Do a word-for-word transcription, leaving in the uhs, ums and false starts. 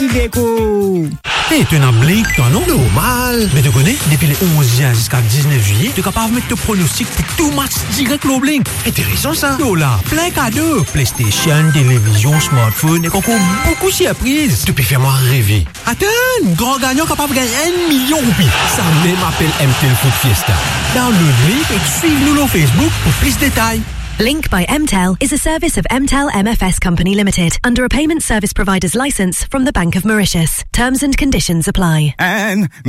qui déco. Hey, tu es un blé, toi non? Normal. Mais tu connais, depuis le onze juin jusqu'à dix-neuf juillet, tu es capable de mettre ton pronostic pour tout match direct le blé. Intéressant ça. Oh là, plein cadeaux. PlayStation, télévision, smartphone et encore beaucoup de surprises. Tu peux faire moi rêver. Attends, grand gagnant capable de gagner un million de roupies. Ça même appelle M T L Food Fiesta. Download-le et suive-nous sur Facebook pour plus de détails. Link by M T E L is a service of M T E L M F S Company Limited under a payment service provider's license from the Bank of Mauritius. Terms and conditions apply. And